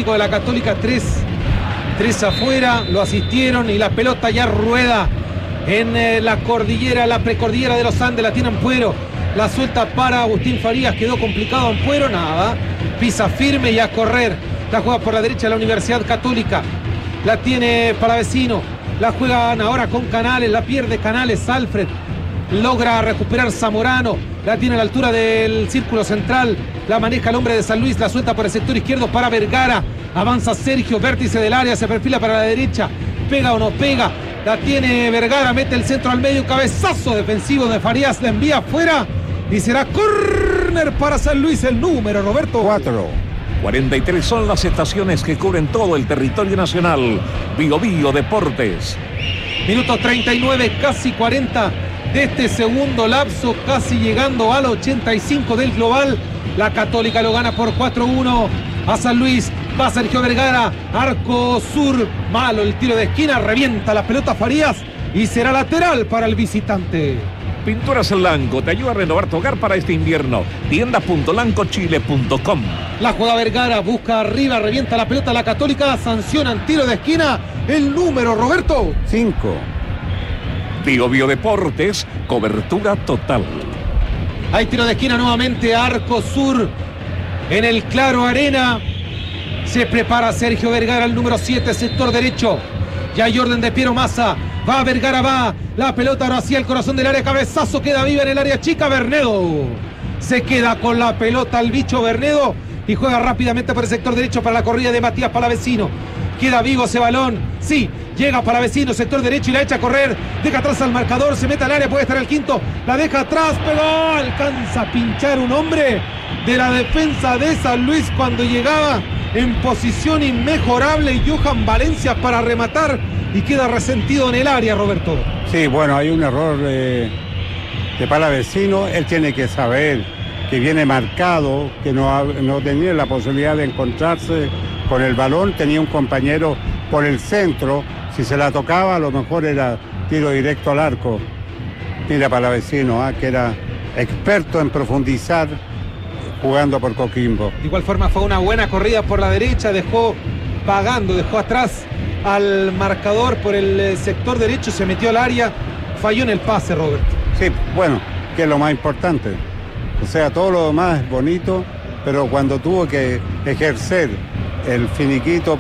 médico de la Católica, tres afuera, lo asistieron y la pelota ya rueda en la cordillera, la precordillera de los Andes, la tiene Ampuero, la suelta para Agustín Farías, quedó complicado Ampuero, nada, pisa firme y a correr, la juega por la derecha de la Universidad Católica, la tiene Palavecino, la juegan ahora con Canales, la pierde Canales, Alfred, logra recuperar Zamorano, la tiene a la altura del círculo central, la maneja el hombre de San Luis, la suelta por el sector izquierdo para Vergara, avanza Sergio, vértice del área, se perfila para la derecha, pega o no pega, la tiene Vergara, mete el centro al medio, cabezazo defensivo de Farías, la envía afuera y será córner para San Luis, el número, Roberto. 43 son las estaciones que cubren todo el territorio nacional. Bio Bio Deportes. Minuto 39, casi 40 de este segundo lapso, casi llegando al 85 del global. La Católica lo gana por 4-1 a San Luis. Va Sergio Vergara, arco sur, malo el tiro de esquina, revienta la pelota Farías y será lateral para el visitante. Pinturas Lanco te ayuda a renovar tu hogar para este invierno. Tiendas.lancochile.com. La juega Vergara, busca arriba, revienta la pelota la Católica, sancionan tiro de esquina. El número, Roberto. 5. Bio Bio Deportes, cobertura total. Hay tiro de esquina nuevamente, arco sur, en el Claro Arena. Se prepara Sergio Vergara, el número 7, sector derecho. Ya hay orden de Piero Massa. Va Vergara, va. La pelota ahora hacia el corazón del área. Cabezazo, queda viva en el área chica. Bernedo se queda con la pelota el bicho Bernedo y juega rápidamente por el sector derecho para la corrida de Matías Palavecino. Queda vivo ese balón. Sí, llega Palavecino, sector derecho y la echa a correr. Deja atrás al marcador, se mete al área, puede estar el quinto. La deja atrás, pero alcanza a pinchar un hombre de la defensa de San Luis cuando llegaba en posición inmejorable Johan Valencia para rematar y queda resentido en el área, Roberto. Sí, bueno, hay un error de Palavecino. Él tiene que saber que viene marcado, que no tenía la posibilidad de encontrarse con el balón, tenía un compañero por el centro, si se la tocaba a lo mejor era tiro directo al arco. Mira Palavecino, que era experto en profundizar jugando por Coquimbo. De igual forma fue una buena corrida por la derecha, dejó atrás al marcador por el sector derecho, se metió al área, falló en el pase, Robert. Sí, bueno, que es lo más importante. O sea, todo lo demás es bonito, pero cuando tuvo que ejercer el finiquito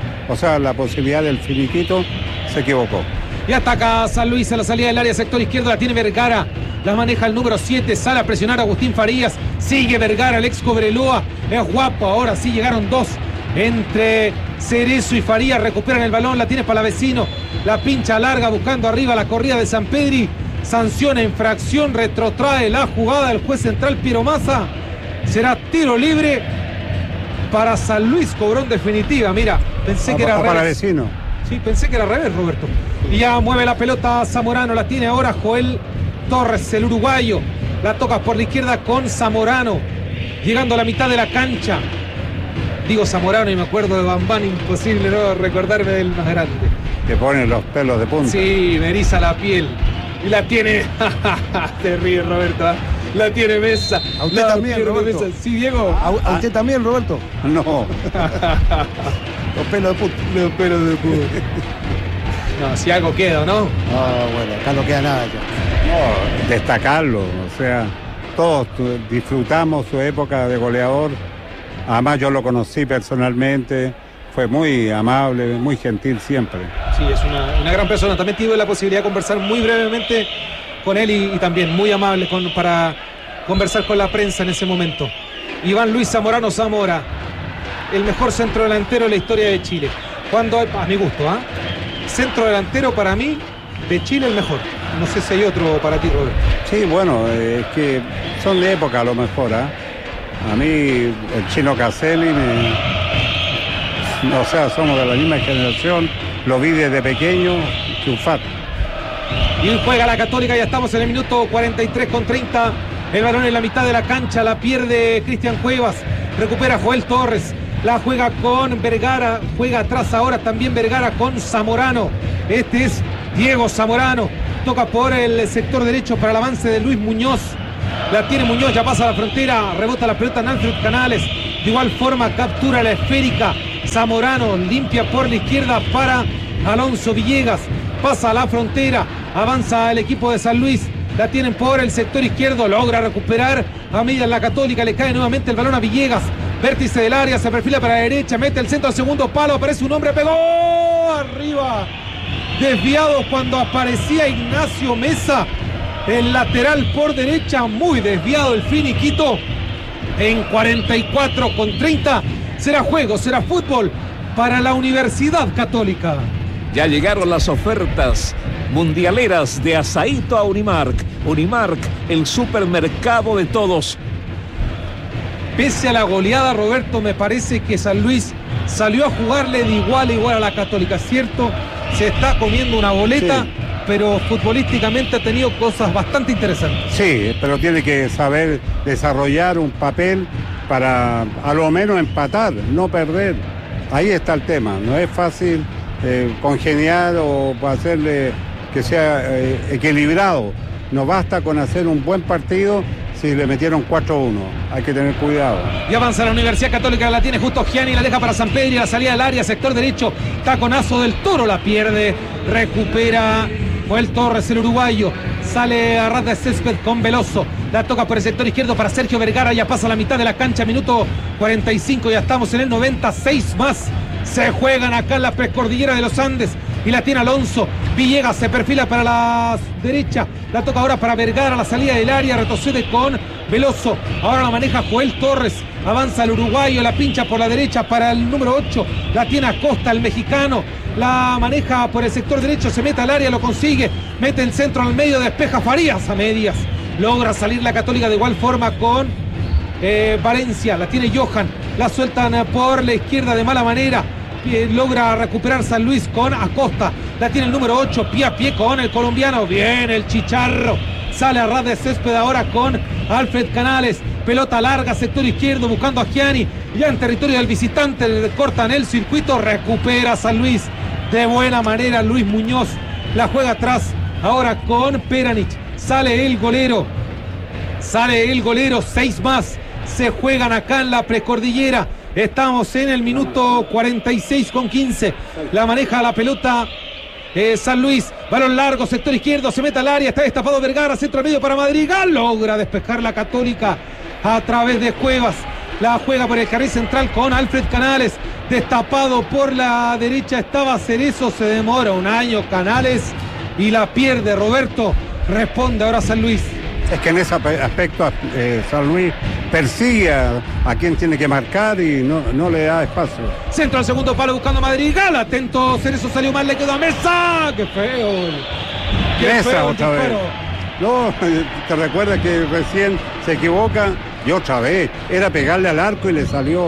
la posibilidad del finiquito, se equivocó. Y ataca San Luis a la salida del área, sector izquierdo, la tiene Vergara, la maneja el número 7, sale a presionar a Agustín Farías, sigue Vergara, el ex Cobreloa, es guapo, ahora sí llegaron dos entre Cerezo y Farías, recuperan el balón, la tiene Palavecino, la pincha larga buscando arriba la corrida de San Pedri, sanciona infracción, retrotrae la jugada del juez central Piero Massa, será tiro libre para San Luis, cobró en definitiva, mira, pensé que era Palavecino. Sí, pensé que era al revés, Roberto. Y ya mueve la pelota Zamorano, la tiene ahora Joel Torres, el uruguayo, la toca por la izquierda con Zamorano, llegando a la mitad de la cancha. Digo Zamorano y me acuerdo de Bambán, imposible no recordarme del más grande. Te ponen los pelos de punta. Sí, me eriza la piel. Y la tiene. Te ríes, Roberto. La tiene Mesa. ¿A usted también, Roberto? Mesa. Sí, Diego. ¿A usted también, Roberto? No. Los pelos de punta. Los pelos de punta. No, si algo queda, ¿no? Bueno, acá no queda nada ya. No, destacarlo. O sea, todos disfrutamos su época de goleador. Además yo lo conocí personalmente, fue muy amable, muy gentil siempre. Sí, es una gran persona. También tuve la posibilidad de conversar muy brevemente con él y también muy amable para conversar con la prensa en ese momento. Iván Luis Zamorano Zamora, el mejor centrodelantero de la historia de Chile. Cuando, a mi gusto, centro delantero para mí de Chile el mejor. No sé si hay otro para ti, Roberto. Sí, bueno, es que son de época a lo mejor, A mí el Chino Caselli, o sea, somos de la misma generación, lo vi desde pequeño, Chufat. Y juega la Católica, ya estamos en el minuto 43:30. El balón en la mitad de la cancha, la pierde Cristian Cuevas, recupera Joel Torres, la juega con Vergara, juega atrás ahora también Vergara con Zamorano. Este es Diego Zamorano, toca por el sector derecho para el avance de Luis Muñoz. La tiene Muñoz, ya pasa la frontera, rebota la pelota en Alfred Canales. De igual forma captura la esférica Zamorano limpia por la izquierda para Alonso Villegas. Pasa a la frontera, avanza el equipo de San Luis. La tienen por el sector izquierdo, logra recuperar a medias la Católica, le cae nuevamente el balón a Villegas. Vértice del área, se perfila para la derecha, mete el centro al segundo palo, aparece un hombre, pegó arriba. Desviado cuando aparecía Ignacio Mesa, el lateral por derecha, muy desviado el finiquito. En 44:30 será juego, será fútbol para la Universidad Católica. Ya llegaron las ofertas mundialeras de Asaíto a Unimark. Unimark, el supermercado de todos. Pese a la goleada, Roberto, me parece que San Luis salió a jugarle de igual a igual a la Católica, ¿cierto? Se está comiendo una boleta, sí, pero futbolísticamente ha tenido cosas bastante interesantes. Sí, pero tiene que saber desarrollar un papel para a lo menos empatar, no perder. Ahí está el tema, no es fácil congeniar o hacerle que sea equilibrado. No basta con hacer un buen partido si le metieron 4-1. Hay que tener cuidado. Y avanza la Universidad Católica, la tiene justo Gianni, la deja para San Pedro, la salida del área, sector derecho, taconazo del Toro, la pierde, recupera Joel Torres, el uruguayo. Sale a ras de césped con Veloso. La toca por el sector izquierdo para Sergio Vergara. Ya pasa la mitad de la cancha, minuto 45. Ya estamos en el 96 más. Se juegan acá en la precordillera de los Andes. Y la tiene Alonso. Villegas se perfila para la derecha. La toca ahora para Vergara. La salida del área. Retrocede con Veloso. Ahora la maneja Joel Torres. Avanza el uruguayo. La pincha por la derecha para el número 8. La tiene Acosta, el mexicano. La maneja por el sector derecho. Se mete al área. Lo consigue. Mete el centro al medio. Despeja Farías a medias. Logra salir la Católica de igual forma con Valencia. La tiene Johan. La sueltan por la izquierda de mala manera. Logra recuperar San Luis con Acosta. La tiene el número 8, pie a pie con el colombiano. Bien el Chicharro. Sale a ras de césped ahora con Alfred Canales. Pelota larga, sector izquierdo, buscando a Gianni. Ya en territorio del visitante, le cortan el circuito. Recupera San Luis de buena manera. Luis Muñoz la juega atrás. Ahora con Peranich. Sale el golero. 6 más. Se juegan acá en la precordillera. Estamos en el minuto 46:15. La maneja la pelota San Luis. Balón largo, sector izquierdo, se mete al área. Está destapado Vergara, centro al medio para Madrigal. Logra despejar la Católica a través de Cuevas. La juega por el carril central con Alfred Canales. Destapado por la derecha estaba Cerezo. Se demora un año Canales y la pierde. Roberto, responde ahora San Luis. Es que en ese aspecto San Luis persigue a quien tiene que marcar y no le da espacio. Centro al segundo palo buscando a Madrigal. Atento, Cerezo salió mal, le quedó a Mesa. ¡Qué feo! Mesa otra vez. No, te recuerdas que recién se equivoca y otra vez. Era pegarle al arco y le salió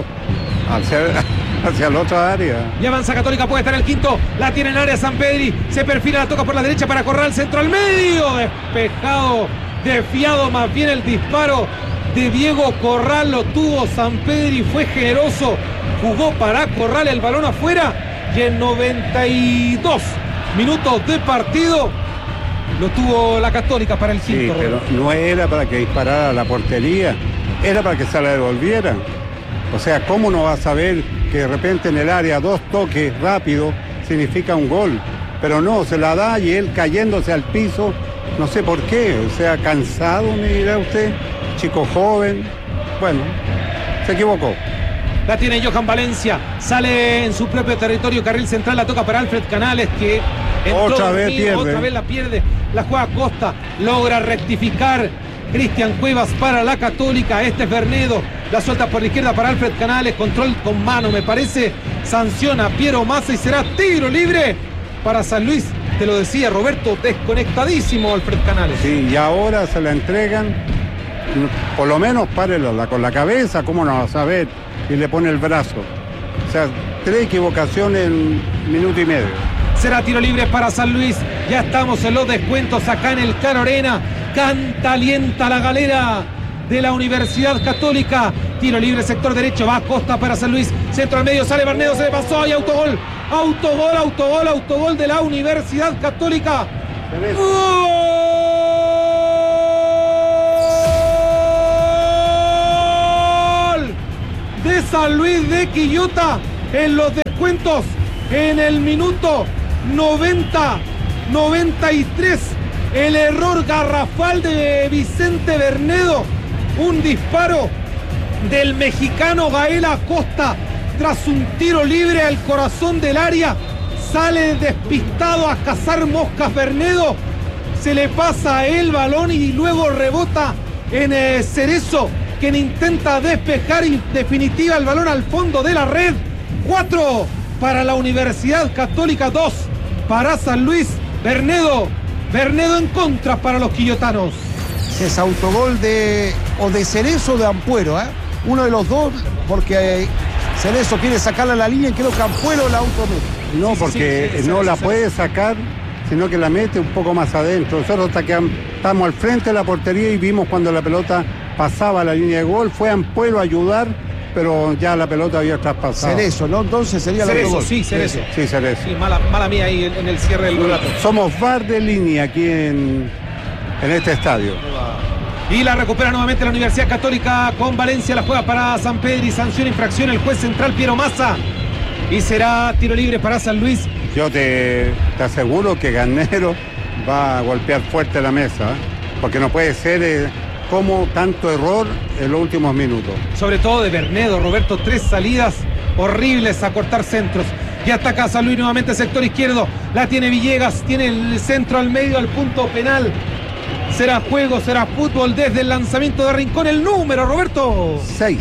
hacia la otra área. Y avanza Católica, puede estar el quinto. La tiene en el área San Pedri. Se perfila, la toca por la derecha para Corral. Centro al medio. Despejado. Desviado más bien el disparo de Diego Corral. Lo tuvo San Pedri, fue generoso. Jugó para Corral el balón afuera. Y en 92 minutos de partido lo tuvo la Católica para el quinto. Sí, pero no era para que disparara a la portería. Era para que se la devolviera. O sea, ¿cómo no va a saber que de repente en el área 2 toques rápido significa un gol? Pero no, se la da y él cayéndose al piso. No sé por qué, o sea, cansado, me dirá usted, chico joven, bueno, se equivocó. La tiene Johan Valencia, sale en su propio territorio, carril central, la toca para Alfred Canales, que otra vez la pierde, la juega Costa, logra rectificar Cristian Cuevas para la Católica. Este es Bernedo, la suelta por la izquierda para Alfred Canales, control con mano, me parece, sanciona Piero Massa y será tiro libre para San Luis. Te lo decía Roberto, desconectadísimo Alfred Canales. Sí, y ahora se la entregan, por lo menos párela con la cabeza, ¿cómo no va a saber? Y le pone el brazo. O sea, 3 equivocaciones en minuto y medio. Será tiro libre para San Luis. Ya estamos en los descuentos acá en el Caro Arena. Canta, alienta la galera de la Universidad Católica. Tiro libre, sector derecho, va Costa para San Luis. Centro al medio, sale Bernedo, se le pasó y autogol. Autogol de la Universidad Católica. ¡Gol! De San Luis de Quillota. en los descuentos en el minuto 93. El error garrafal de Vicente Bernedo. Un disparo del mexicano Gael Acosta tras un tiro libre al corazón del área. Sale despistado a cazar moscas Bernedo. Se le pasa el balón y luego rebota en Cerezo, quien intenta despejar y definitiva el balón al fondo de la red. 4 para la Universidad Católica, 2 para San Luis. Bernedo en contra para los quillotanos. Es autogol de Cerezo o de Ampuero, ¿eh? Uno de los dos, porque Cerezo quiere sacarla a la línea y creo que Ampuero la automete. No, porque no la puede sacar, sino que la mete un poco más adentro. Nosotros estamos al frente de la portería y vimos cuando la pelota pasaba a la línea de gol. Fue Ampuero a ayudar, pero ya la pelota había traspasado. Cerezo, ¿no? Entonces sería el Cerezo, autogol. sí, Cerezo. Sí, Cerezo. Sí, mala mía ahí en el cierre del relato. Somos VAR de línea aquí en este estadio. Y la recupera nuevamente la Universidad Católica con Valencia. La juega para San Pedro y sanción infracción el juez central Piero Massa. Y será tiro libre para San Luis. Yo te aseguro que Garnero va a golpear fuerte la mesa, porque no puede ser como tanto error en los últimos minutos. Sobre todo de Bernedo, Roberto, 3 salidas horribles a cortar centros. Y ataca San Luis nuevamente sector izquierdo. La tiene Villegas, tiene el centro al medio al punto penal. Será juego, será fútbol desde el lanzamiento de Rincón. El número, Roberto. 6.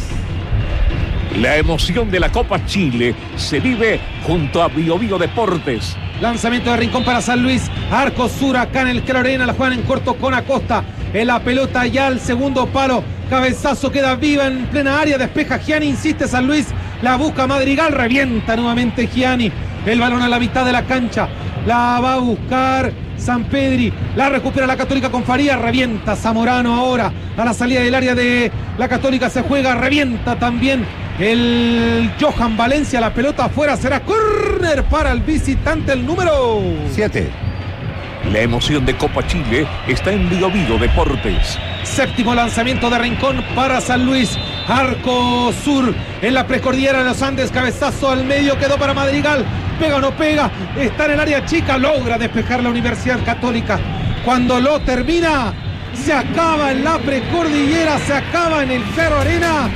La emoción de la Copa Chile se vive junto a Bio Bio Deportes. Lanzamiento de Rincón para San Luis. Arco sur acá en el Clarena. La juegan en corto con Acosta. En la pelota ya al segundo palo. Cabezazo queda viva en plena área. Despeja Gianni. Insiste San Luis. La busca Madrigal. Revienta nuevamente Gianni. El balón a la mitad de la cancha. La va a buscar Sampedri. La recupera la Católica con Farías. Revienta Zamorano ahora. A la salida del área de la Católica se juega. Revienta también el Johan Valencia. La pelota afuera. Será córner para el visitante, el número 7. La emoción de Copa Chile está en Bio Bio Deportes. Séptimo lanzamiento de Rincón para San Luis. Arco sur en la precordillera de los Andes. Cabezazo al medio, quedó para Madrigal. Pega o no pega, está en el área chica. Logra despejar la Universidad Católica. Cuando lo termina, se acaba en la precordillera, se acaba en el Claro Arena.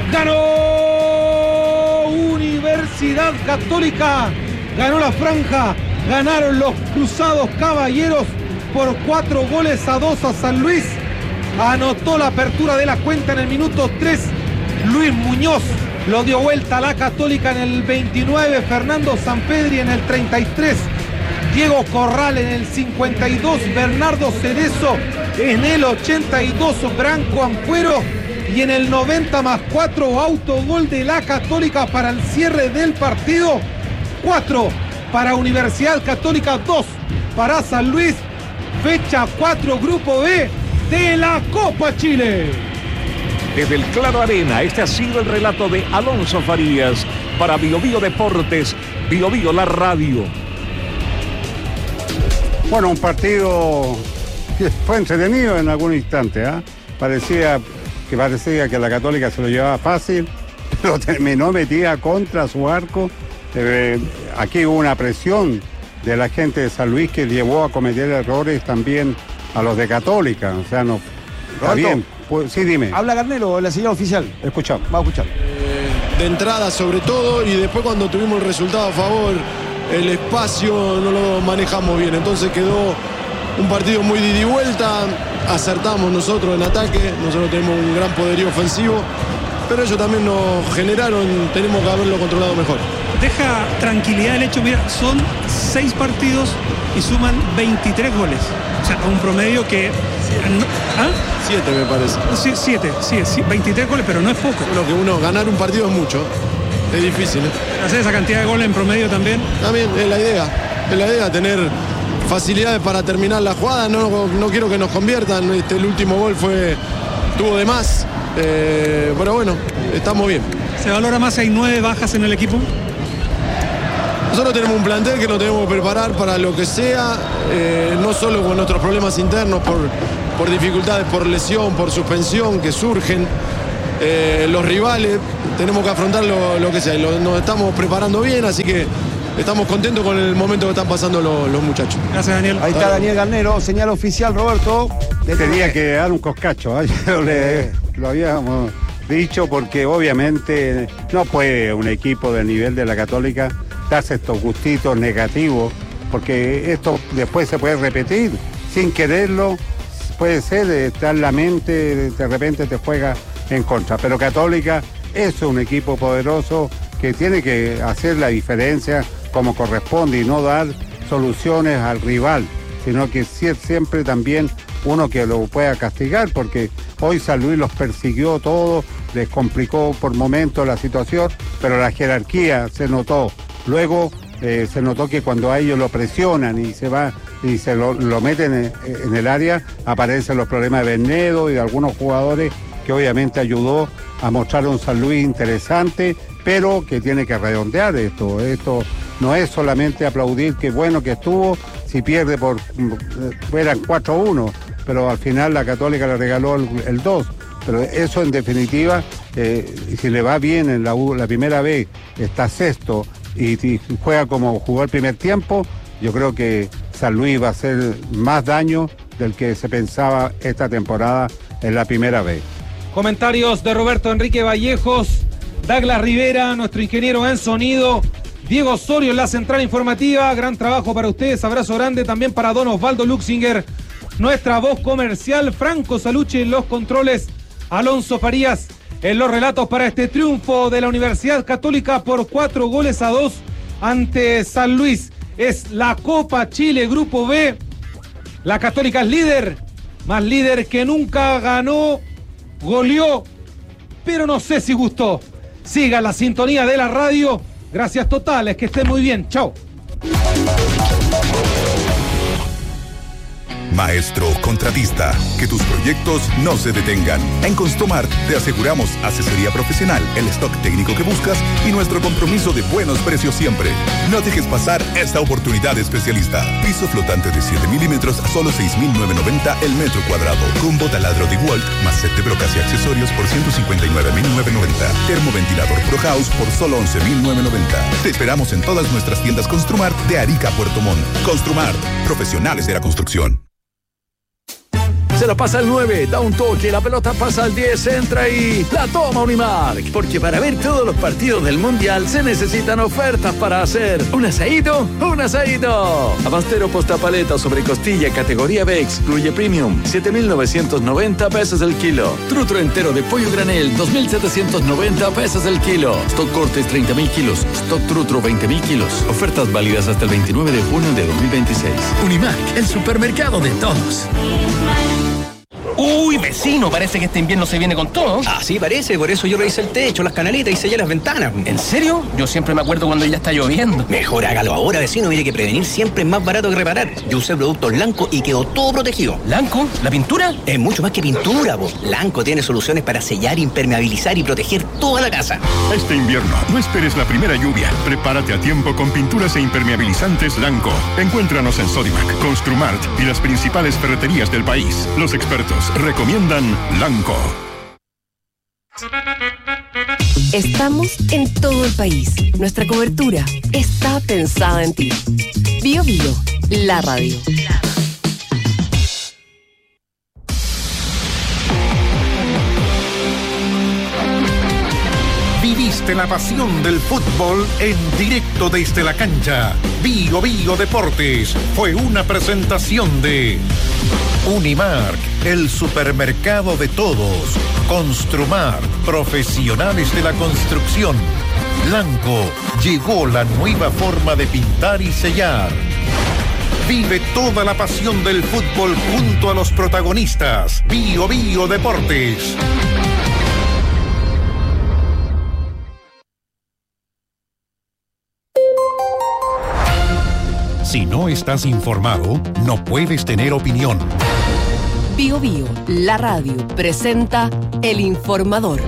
Ganó Universidad Católica. Ganó la franja. Ganaron los Cruzados Caballeros por 4-2 a San Luis. Anotó la apertura de la cuenta en el minuto 3. Luis Muñoz lo dio vuelta a la Católica en el 29. Fernando Sampedri en el 33. Diego Corral en el 52. Bernardo Cerezo en el 82. Branco Ampuero. Y en el 90+4 autogol de la Católica para el cierre del partido. 4 para Universidad Católica, 2 para San Luis. Fecha 4, Grupo B de la Copa Chile. Desde el Claro Arena, este ha sido el relato de Alonso Farías para Bio Bio Deportes, Bio Bio la radio. Bueno, un partido que fue entretenido en algún instante, ¿eh? Parecía que la Católica se lo llevaba fácil, pero terminó metida contra su arco. Aquí hubo una presión de la gente de San Luis que llevó a cometer errores también a los de Católica. O sea, no. Está bien. Pues, sí, dime. Habla Garnero, la señal oficial. Escuchamos. Vamos a escuchar. De entrada sobre todo, y después cuando tuvimos el resultado a favor, el espacio no lo manejamos bien. Entonces quedó un partido muy de ida y vuelta. Acertamos nosotros en ataque. Nosotros tenemos un gran poderío ofensivo, pero ellos también nos generaron. Tenemos que haberlo controlado mejor. Deja tranquilidad el hecho, mira, son 6 partidos y suman 23 goles. O sea, un promedio que... 7 me parece. Sí, 7, sí, 23 goles, pero no es poco. Lo que uno, ganar un partido es mucho. Es difícil, ¿eh? Hacer esa cantidad de goles en promedio también. También es la idea. Es la idea, tener facilidades para terminar la jugada. No quiero que nos conviertan. El último gol tuvo de más. Pero bueno, estamos bien. ¿Se valora más si hay 9 bajas en el equipo? Nosotros tenemos un plantel que nos tenemos que preparar para lo que sea, no solo con nuestros problemas internos, por dificultades, por lesión, por suspensión que surgen. los rivales, tenemos que afrontar lo que sea. Nos estamos preparando bien, así que estamos contentos con el momento que están pasando los muchachos. Gracias, Daniel. Ahí está Daniel Garnero, señal oficial, Roberto. Tenía que dar un coscacho, lo habíamos dicho, porque obviamente no puede un equipo del nivel de la Católica darse estos gustitos negativos, porque esto después se puede repetir sin quererlo, puede ser, estar la mente, de repente te juega en contra, pero Católica es un equipo poderoso que tiene que hacer la diferencia como corresponde y no dar soluciones al rival, sino que siempre también uno que lo pueda castigar, porque hoy San Luis los persiguió todo, les complicó por momentos la situación, pero la jerarquía se notó. Luego se notó que cuando a ellos lo presionan y se va y se lo meten en el área, aparecen los problemas de Bernedo y de algunos jugadores, que obviamente ayudó a mostrar un San Luis interesante, pero que tiene que redondear esto. Esto no es solamente aplaudir qué bueno que estuvo, si pierde eran 4-1, pero al final la Católica le regaló el 2. Pero eso en definitiva, si le va bien en la primera vez, está sexto y juega como jugó el primer tiempo, yo creo que San Luis va a hacer más daño del que se pensaba esta temporada en la primera vez. Comentarios de Roberto Enrique Vallejos, Douglas Rivera, nuestro ingeniero en sonido, Diego Osorio en la central informativa. Gran trabajo para ustedes, abrazo grande también para don Osvaldo Luxinger, nuestra voz comercial, Franco Salucci en los controles, Alonso Farías en los relatos para este triunfo de la Universidad Católica por 4-2 ante San Luis. Es la Copa Chile Grupo B. La Católica es líder, más líder que nunca, ganó, goleó, pero no sé si gustó. Siga la sintonía de la radio. Gracias totales, que estén muy bien. Chao. Maestro contratista, que tus proyectos no se detengan. En Construmart te aseguramos asesoría profesional, el stock técnico que buscas y nuestro compromiso de buenos precios siempre. No dejes pasar esta oportunidad especialista. Piso flotante de 7 milímetros a solo 6.990 el metro cuadrado. Combo taladro de Walt más set de brocas y accesorios por 159.990. Termoventilador Pro House por solo 11.990. Te esperamos en todas nuestras tiendas Construmart de Arica a Puerto Montt. Construmart, profesionales de la construcción. Se la pasa al 9, da un toque, la pelota pasa al 10, entra y la toma Unimark. Porque para ver todos los partidos del Mundial se necesitan ofertas para hacer un asadito, un asadito. Abastero postapaleta sobre costilla categoría B excluye premium, 7.990 pesos el kilo. Trutro entero de pollo granel, 2.790 pesos el kilo. Stock cortes 30.000 kilos, stock trutro 20.000 kilos. Ofertas válidas hasta el 29 de junio de 2026. Unimark, el supermercado de todos. Uy, vecino, parece que este invierno se viene con todo. Así parece, por eso yo revisé el techo, las canaletas y sellé las ventanas. ¿En serio? Yo siempre me acuerdo cuando ya está lloviendo. Mejor hágalo ahora, vecino, mire que prevenir siempre es más barato que reparar. Yo usé productos Lanco y quedó todo protegido. ¿Lanco? ¿La pintura? Es mucho más que pintura, po. Lanco tiene soluciones para sellar, impermeabilizar y proteger toda la casa. Este invierno, no esperes la primera lluvia. Prepárate a tiempo con pinturas e impermeabilizantes Lanco. Encuéntranos en Sodimac, Construmart y las principales ferreterías del país. Los expertos recomiendan Lanco. Estamos en todo el país. Nuestra cobertura está pensada en ti. Bio Bio, la radio. Viviste la pasión del fútbol en directo desde la cancha. Bio Bio Deportes fue una presentación de Unimark, el supermercado de todos. Construmart, profesionales de la construcción. Lanco, llegó la nueva forma de pintar y sellar. Vive toda la pasión del fútbol junto a los protagonistas. Bio Bio Deportes. Si no estás informado, no puedes tener opinión. Bio Bio, la radio, presenta El Informador.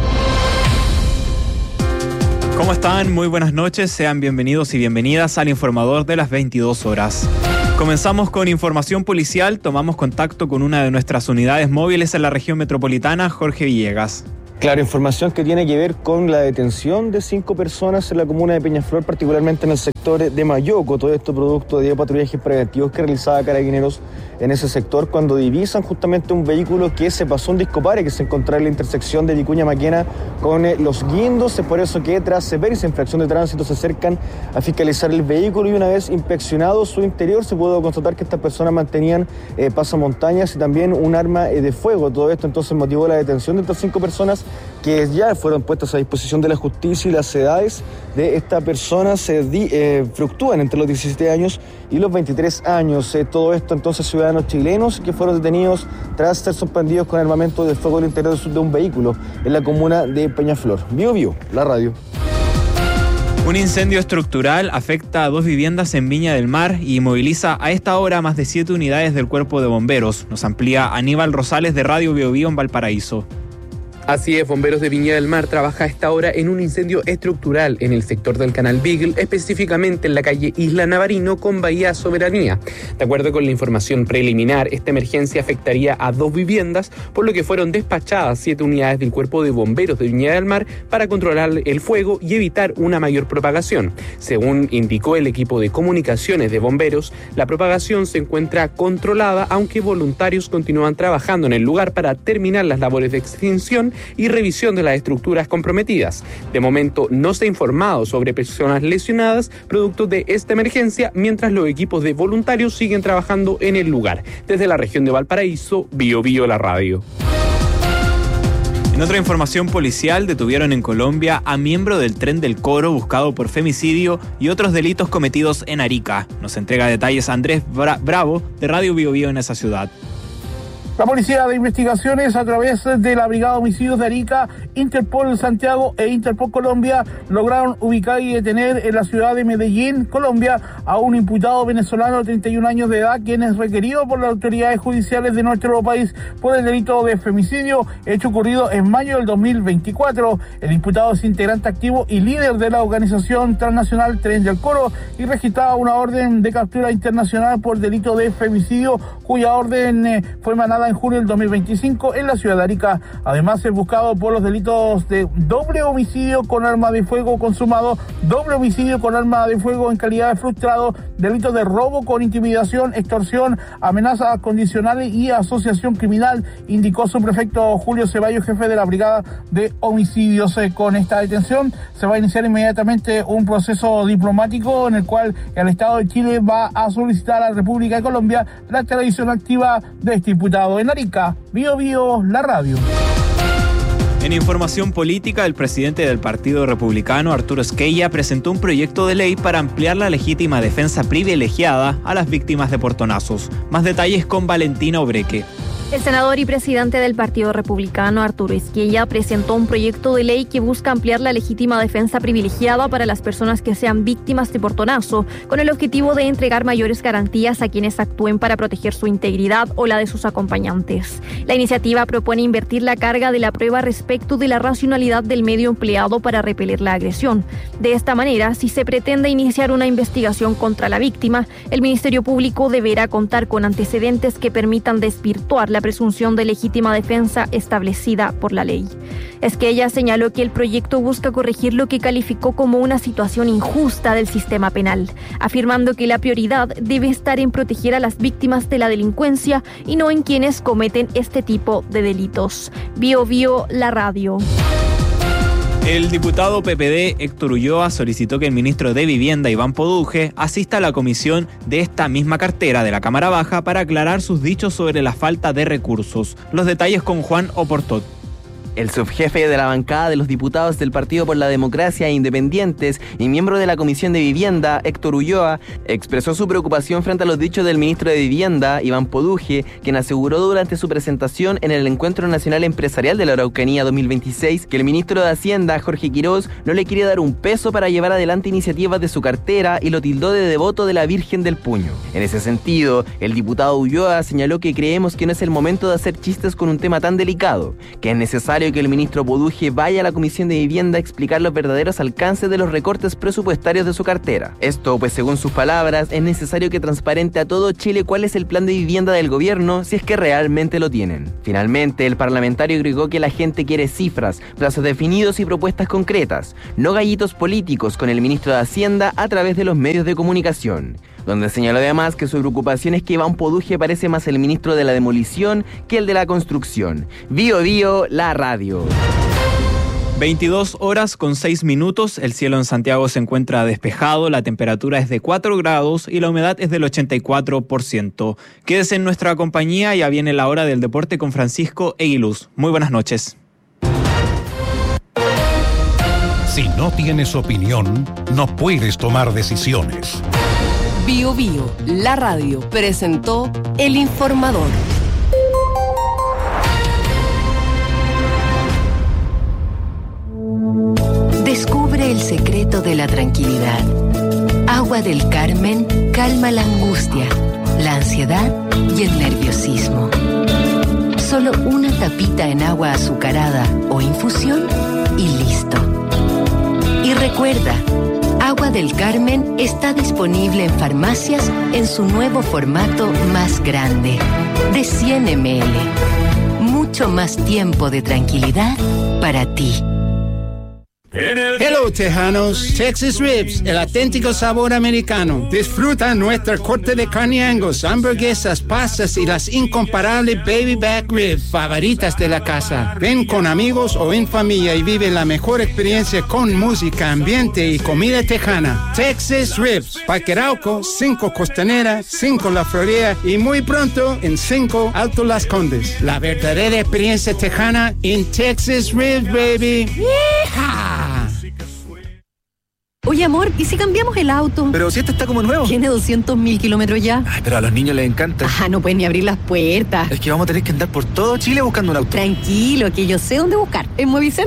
¿Cómo están? Muy buenas noches, sean bienvenidos y bienvenidas al Informador de las 22 horas. Comenzamos con información policial, tomamos contacto con una de nuestras unidades móviles en la región metropolitana, Jorge Villegas. Claro, información que tiene que ver con la detención de 5 personas en la comuna de Peñaflor, particularmente en el sector de Mayoco. Todo esto producto de patrullajes preventivos que realizaba Carabineros en ese sector cuando divisan justamente un vehículo que se pasó un discopare que se encontraba en la intersección de Vicuña Maquena con Los Guindos. Es por eso que tras ver esa infracción de tránsito se acercan a fiscalizar el vehículo y una vez inspeccionado su interior se pudo constatar que estas personas mantenían pasamontañas y también un arma de fuego. Todo esto entonces motivó la detención de estas 5 personas que ya fueron puestas a disposición de la justicia y las edades de esta persona fluctúan entre los 17 años y los 23 años. Todo esto entonces ciudadanos chilenos que fueron detenidos tras ser sorprendidos con armamento de fuego en el interior de un vehículo en la comuna de Peñaflor. Bio, la radio. Un incendio estructural afecta a 2 viviendas en Viña del Mar y moviliza a esta hora más de 7 unidades del Cuerpo de Bomberos. Nos amplía Aníbal Rosales de Radio Bio en Valparaíso. Así es, Bomberos de Viña del Mar trabaja a esta hora en un incendio estructural en el sector del Canal Beagle, específicamente en la calle Isla Navarino con Bahía Soberanía. De acuerdo con la información preliminar, esta emergencia afectaría a 2 viviendas, por lo que fueron despachadas 7 unidades del Cuerpo de Bomberos de Viña del Mar para controlar el fuego y evitar una mayor propagación. Según indicó el equipo de comunicaciones de bomberos, la propagación se encuentra controlada, aunque voluntarios continúan trabajando en el lugar para terminar las labores de extinción y revisión de las estructuras comprometidas. De momento no se ha informado sobre personas lesionadas producto de esta emergencia, mientras los equipos de voluntarios siguen trabajando en el lugar. Desde la región de Valparaíso, Bio la radio. En otra información policial, detuvieron en Colombia a miembro del Tren del Coro buscado por femicidio y otros delitos cometidos en Arica. Nos entrega detalles Andrés Bravo de Radio Bio en esa ciudad. La Policía de Investigaciones, a través de la Brigada de Homicidios de Arica, Interpol Santiago e Interpol Colombia, lograron ubicar y detener en la ciudad de Medellín, Colombia, a un imputado venezolano de 31 años de edad, quien es requerido por las autoridades judiciales de nuestro país por el delito de femicidio, hecho ocurrido en mayo del 2024. El imputado es integrante activo y líder de la organización transnacional Tren del Coro y registraba una orden de captura internacional por delito de femicidio, cuya orden fue emanada en julio del 2025 en la ciudad de Arica. Además es buscado por los delitos de doble homicidio con arma de fuego consumado, doble homicidio con arma de fuego en calidad de frustrado, delitos de robo con intimidación, extorsión, amenazas condicionales y asociación criminal, indicó su prefecto Julio Ceballos, jefe de la Brigada de Homicidios. Con esta detención se va a iniciar inmediatamente un proceso diplomático en el cual el Estado de Chile va a solicitar a la República de Colombia la extradición activa de este imputado. En Arica, Bio, la radio. En información política, el presidente del Partido Republicano, Arturo Esquella, presentó un proyecto de ley para ampliar la legítima defensa privilegiada a las víctimas de portonazos. Más detalles con Valentina Obreque. El senador y presidente del Partido Republicano, Arturo Esquella, presentó un proyecto de ley que busca ampliar la legítima defensa privilegiada para las personas que sean víctimas de portonazo, con el objetivo de entregar mayores garantías a quienes actúen para proteger su integridad o la de sus acompañantes. La iniciativa propone invertir la carga de la prueba respecto de la racionalidad del medio empleado para repeler la agresión. De esta manera, si se pretende iniciar una investigación contra la víctima, el Ministerio Público deberá contar con antecedentes que permitan desvirtuar la presunción de legítima defensa establecida por la ley. Esquella señaló que el proyecto busca corregir lo que calificó como una situación injusta del sistema penal, afirmando que la prioridad debe estar en proteger a las víctimas de la delincuencia y no en quienes cometen este tipo de delitos. Bio, la radio. El diputado PPD Héctor Ulloa solicitó que el ministro de Vivienda, Iván Poduje, asista a la comisión de esta misma cartera de la Cámara Baja para aclarar sus dichos sobre la falta de recursos. Los detalles con Juan Oportot. El subjefe de la bancada de los diputados del Partido por la Democracia e Independientes y miembro de la Comisión de Vivienda, Héctor Ulloa, expresó su preocupación frente a los dichos del ministro de Vivienda, Iván Poduje, quien aseguró durante su presentación en el Encuentro Nacional Empresarial de la Araucanía 2026 que el ministro de Hacienda, Jorge Quirós, no le quiere dar un peso para llevar adelante iniciativas de su cartera y lo tildó de devoto de la Virgen del Puño. En ese sentido, el diputado Ulloa señaló que creemos que no es el momento de hacer chistes con un tema tan delicado, que es necesario necesario que el ministro Poduje vaya a la Comisión de Vivienda a explicar los verdaderos alcances de los recortes presupuestarios de su cartera. Esto, pues según sus palabras, es necesario que transparente a todo Chile cuál es el plan de vivienda del gobierno, si es que realmente lo tienen. Finalmente, el parlamentario agregó que la gente quiere cifras, plazos definidos y propuestas concretas, no gallitos políticos con el ministro de Hacienda a través de los medios de comunicación, donde señaló además que su preocupación es que Iván Poduje parece más el ministro de la demolición que el de la construcción. Bío Bío, la radio. 22 horas con 6 minutos, el cielo en Santiago se encuentra despejado, la temperatura es de 4 grados y la humedad es del 84%. Quédese en nuestra compañía, ya viene la hora del deporte con Francisco Eguiluz. Muy buenas noches. Si no tienes opinión, no puedes tomar decisiones. Bío Bío, la radio, presentó El Informador. Descubre el secreto de la tranquilidad. Agua del Carmen calma la angustia, la ansiedad y el nerviosismo. Solo una tapita en agua azucarada o infusión y listo. Y recuerda, Agua del Carmen está disponible en farmacias en su nuevo formato más grande, de 100 ml. Mucho más tiempo de tranquilidad para ti. Hello, tejanos. Texas Ribs, el auténtico sabor americano. Disfruta nuestra corte de carne Angus, hamburguesas, pastas y las incomparables baby back ribs favoritas de la casa. Ven con amigos o en familia y vive la mejor experiencia con música, ambiente y comida tejana. Texas Ribs, Parque Arauco, 5 Costanera, 5 La Florida y muy pronto en 5 Alto Las Condes. La verdadera experiencia tejana en Texas Ribs, baby. ¡Yeehaw! Oye, amor, ¿y si cambiamos el auto? Pero si este está como nuevo. Tiene 200.000 kilómetros ya. Ay, pero a los niños les encanta. No pueden ni abrir las puertas. Es que vamos a tener que andar por todo Chile buscando un auto. Tranquilo, que yo sé dónde buscar. En Movicen